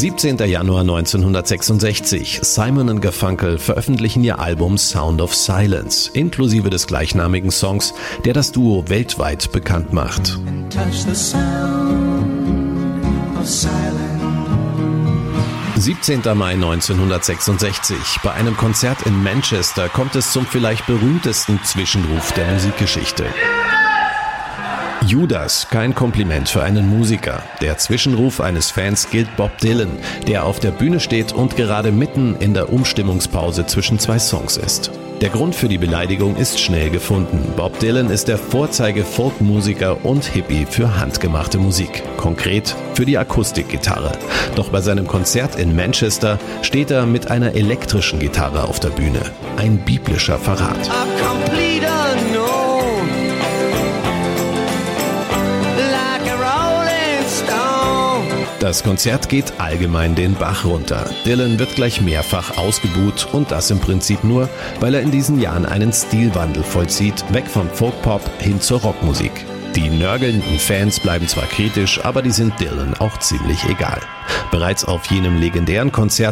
17. Januar 1966. Simon & Garfunkel veröffentlichen ihr Album Sound of Silence, inklusive des gleichnamigen Songs, der das Duo weltweit bekannt macht. 17. Mai 1966. Bei einem Konzert in Manchester kommt es zum vielleicht berühmtesten Zwischenruf der Musikgeschichte. Judas, kein Kompliment für einen Musiker. Der Zwischenruf eines Fans gilt Bob Dylan, der auf der Bühne steht und gerade mitten in der Umstimmungspause zwischen zwei Songs ist. Der Grund für die Beleidigung ist schnell gefunden. Bob Dylan ist der Vorzeige-Folkmusiker und Hippie für handgemachte Musik, konkret für die Akustikgitarre. Doch bei seinem Konzert in Manchester steht er mit einer elektrischen Gitarre auf der Bühne. Ein biblischer Verrat. Das Konzert geht allgemein den Bach runter. Dylan wird gleich mehrfach ausgebuht und das im Prinzip nur, weil er in diesen Jahren einen Stilwandel vollzieht, weg vom Folkpop hin zur Rockmusik. Die nörgelnden Fans bleiben zwar kritisch, aber die sind Dylan auch ziemlich egal. Bereits auf jenem legendären Konzert